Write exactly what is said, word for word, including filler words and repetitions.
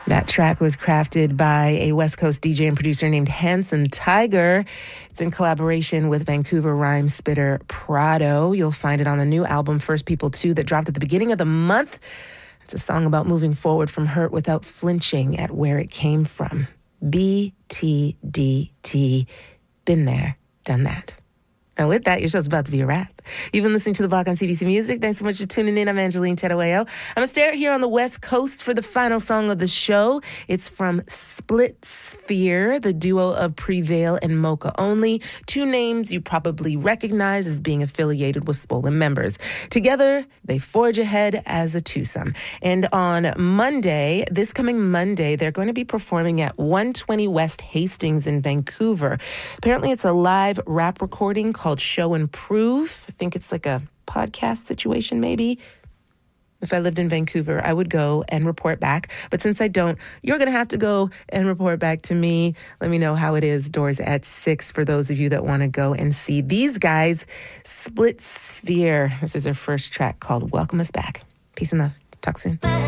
That track was crafted by a West Coast D J and producer named Handsome Tiger. It's in collaboration with Vancouver rhyme spitter Prado. You'll find it on the new album First People two that dropped at the beginning of the month. It's a song about moving forward from hurt without flinching at where it came from. B T D T. Been there, done that. And with that, your show's about to be a wrap. You've been listening to The Block on C B C Music. Thanks so much for tuning in. I'm Angeline Terueo. I'm going to stay here on the West Coast for the final song of the show. It's from Split Sphere, the duo of Prevail and Mocha Only. Two names you probably recognize as being affiliated with Swollen members. Together, they forge ahead as a twosome. And on Monday, this coming Monday, they're going to be performing at one twenty West Hastings in Vancouver. Apparently, it's a live rap recording called Show and Prove. I think it's like a podcast situation, maybe. If I lived in Vancouver, I would go and report back. But since I don't, you're going to have to go and report back to me. Let me know how it is. Doors at six for those of you that want to go and see these guys. Split Sphere. This is their first track called Welcome Us Back. Peace and love. Talk soon.